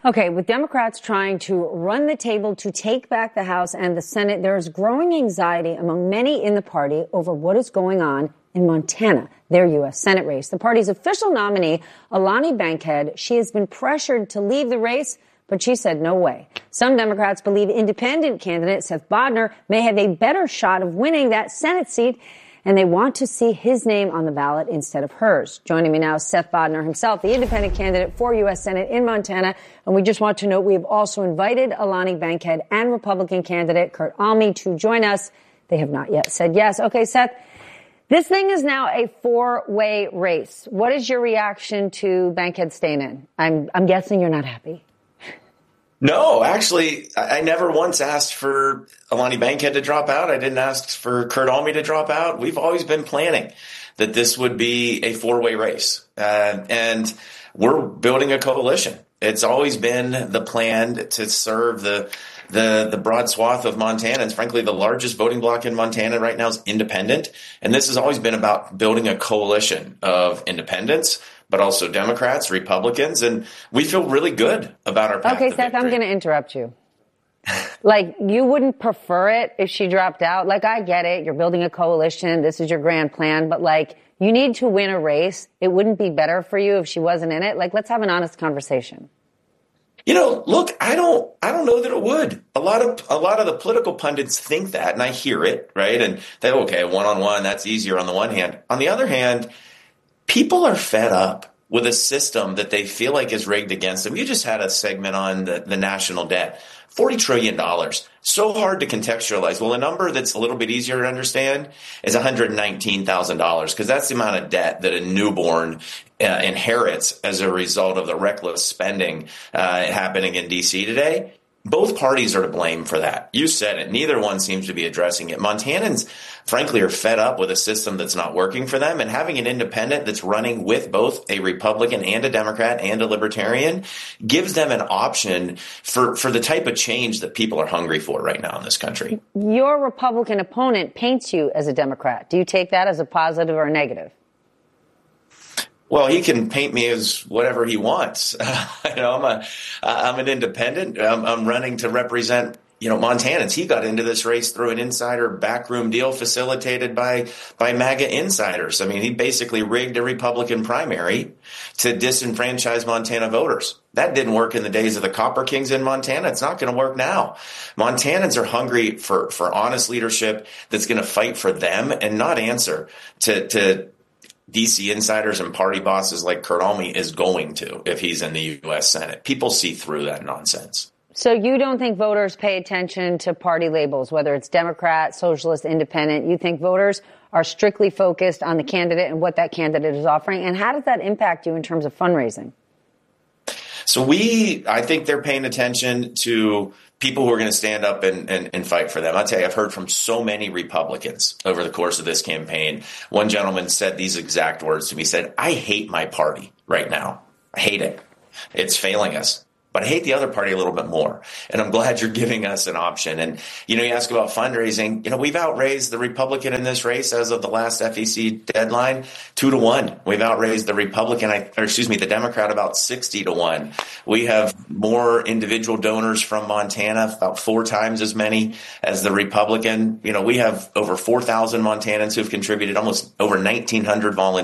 Okay, with Democrats trying to run the table to take back the House and the Senate, there is growing anxiety among many in the party over what is going on in Montana, their U.S. Senate race. The party's official nominee, Alani Bankhead, she has been pressured to leave the race, but she said no way. Some Democrats believe independent candidate Seth Bodnar may have a better shot of winning that Senate seat, and they want to see his name on the ballot instead of hers. Joining me now, Seth Bodnar himself, the independent candidate for U.S. Senate in Montana. And we just want to note we have also invited Alani Bankhead and Republican candidate Kurt Alme to join us. They have not yet said yes. Okay, Seth, this thing is now a four-way race. What is your reaction to Bankhead staying in? I'm guessing you're not happy. No, actually, I never once asked for Alani Bankhead to drop out. I didn't ask for Kurt Alme to drop out. We've always been planning that this would be a four-way race. And we're building a coalition. It's always been the plan to serve the broad swath of Montanans. Frankly, the largest voting bloc in Montana right now is independent. And this has always been about building a coalition of independents, but also Democrats, Republicans, and we feel really good about our path. Okay, Seth, I'm going to interrupt you. Like, you wouldn't prefer it if she dropped out? Like, I get it. You're building a coalition. This is your grand plan. But, like, you need to win a race. It wouldn't be better for you if she wasn't in it? Like, let's have an honest conversation. You know, look, I don't know that it would. A lot of the political pundits think that, and I hear it, right? And they, okay, one-on-one, that's easier on the one hand. On the other hand, people are fed up with a system that they feel like is rigged against them. You just had a segment on the national debt, $40 trillion. So hard to contextualize. Well, a number that's a little bit easier to understand is $119,000, because that's the amount of debt that a newborn inherits as a result of the reckless spending happening in D.C. today. Both parties are to blame for that. You said it. Neither one seems to be addressing it. Montanans, frankly, are fed up with a system that's not working for them, and having an independent that's running with both a Republican and a Democrat and a Libertarian gives them an option for the type of change that people are hungry for right now in this country. Your Republican opponent paints you as a Democrat. Do you take that as a positive or a negative? Well, he can paint me as whatever he wants. I'm an independent. I'm running to represent, Montanans. He got into this race through an insider backroom deal facilitated by MAGA insiders. I mean, he basically rigged a Republican primary to disenfranchise Montana voters. That didn't work in the days of the Copper Kings in Montana. It's not going to work now. Montanans are hungry for honest leadership that's going to fight for them and not answer to D.C. insiders and party bosses like Kurt Alme is going to if he's in the U.S. Senate. People see through that nonsense. So you don't think voters pay attention to party labels, whether it's Democrat, Socialist, Independent? You think voters are strictly focused on the candidate and what that candidate is offering? And how does that impact you in terms of fundraising? So I think they're paying attention to people who are going to stand up and fight for them. I'll tell you, I've heard from so many Republicans over the course of this campaign. One gentleman said these exact words to me. He said, I hate my party right now. I hate it. It's failing us. But I hate the other party a little bit more. And I'm glad you're giving us an option. And, you ask about fundraising. We've outraised the Republican in this race as of the last FEC deadline 2-1. We've outraised the Democrat about 60-1. We have more individual donors from Montana, about 4 times as many as the Republican. We have over 4,000 Montanans who've contributed, almost over 1,900 volunteers.